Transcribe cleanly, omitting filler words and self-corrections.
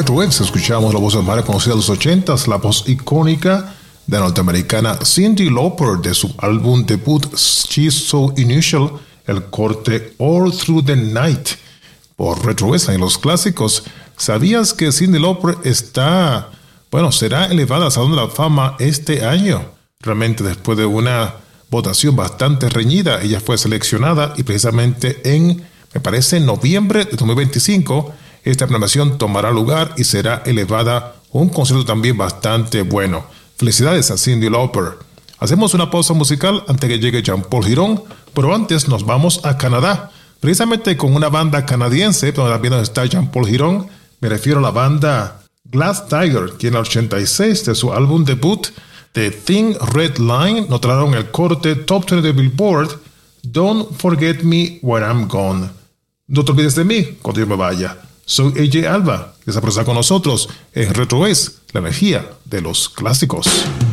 Retro Waves escuchamos la voz más conocida de los 80s, la voz icónica de la norteamericana Cyndi Lauper de su álbum debut She's So Unusual, el corte All Through the Night. Por Retro Waves en los clásicos. ¿Sabías que Cyndi Lauper será elevada al Salón de la Fama este año? Realmente después de una votación bastante reñida, ella fue seleccionada y precisamente en noviembre de 2025, esta premiación tomará lugar y será elevada un concierto también bastante bueno. Felicidades a Cyndi Lauper. Hacemos una pausa musical antes que llegue Jean-Paul Girón, pero antes nos vamos a Canadá, precisamente con una banda canadiense, donde también está Jean-Paul Girón. Me refiero a la banda Glass Tiger, que en el 86 de su álbum debut The Thin Red Line nos trajeron el corte Top 20 de Billboard, Don't Forget Me When I'm Gone. No te olvides de mí cuando yo me vaya. Soy AJ Alba, que se aproxima con nosotros en Retro Waves, la energía de los clásicos.